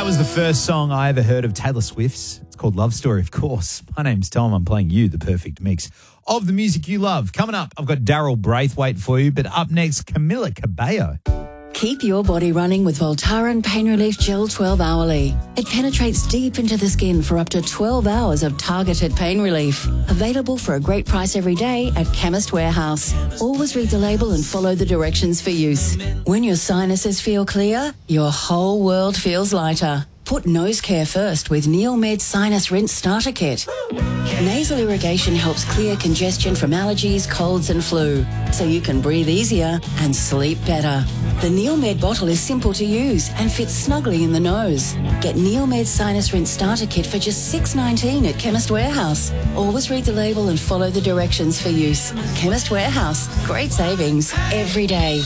That was the first song I ever heard of Taylor Swift's. It's called Love Story, of course. My name's Tom. I'm playing you the perfect mix of the music you love. Coming up, I've got Daryl Braithwaite for you, but up next, Camila Cabello. Keep your body running with Voltaren Pain Relief Gel 12 Hourly. It penetrates deep into the skin for up to 12 hours of targeted pain relief. Available for a great price every day at Chemist Warehouse. Always read the label and follow the directions for use. When your sinuses feel clear, your whole world feels lighter. Put nose care first with NeilMed Sinus Rinse Starter Kit. Nasal irrigation helps clear congestion from allergies, colds and flu, so you can breathe easier and sleep better. The NeilMed bottle is simple to use and fits snugly in the nose. Get NeilMed Sinus Rinse Starter Kit for just $6.19 at Chemist Warehouse. Always read the label and follow the directions for use. Chemist Warehouse. Great savings every day.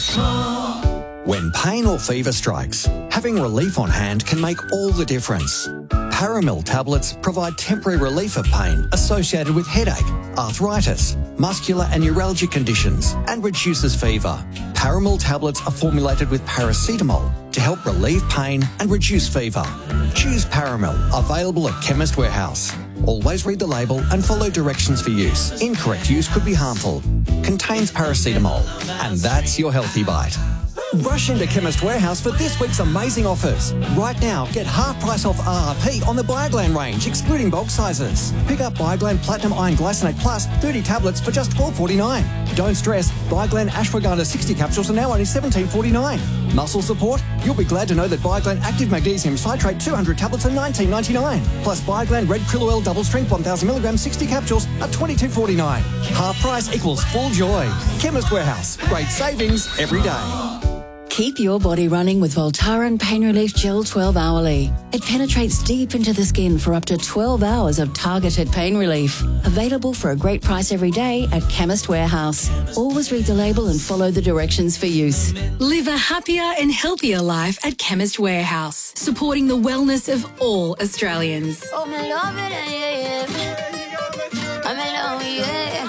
When pain or fever strikes, having relief on hand can make all the difference. Paramil tablets provide temporary relief of pain associated with headache, arthritis, muscular and neuralgic conditions, and reduces fever. Paramil tablets are formulated with paracetamol to help relieve pain and reduce fever. Choose Paramil, available at Chemist Warehouse. Always read the label and follow directions for use. Incorrect use could be harmful. Contains paracetamol. And that's your healthy bite. Rush into Chemist Warehouse for this week's amazing offers. Right now, get half price off RRP on the Bioglan range, excluding bulk sizes. Pick up Bioglan Platinum Iron Glycinate Plus 30 tablets for just $12.49. Don't stress, Bioglan Ashwagandha 60 capsules are now only $17.49. Muscle support? You'll be glad to know that Bioglan Active Magnesium Citrate 200 tablets are $19.99. Plus Bioglan Red Krill Oil Double Strength 1000 mg 60 capsules are $22.49. Half price equals full joy. Chemist Warehouse. Great savings every day. Keep your body running with Voltaren Pain Relief Gel 12 Hourly. It penetrates deep into the skin for up to 12 hours of targeted pain relief. Available for a great price every day at Chemist Warehouse. Always read the label and follow the directions for use. Live a happier and healthier life at Chemist Warehouse, supporting the wellness of all Australians. Oh, me love it, yeah. I'm in love, yeah.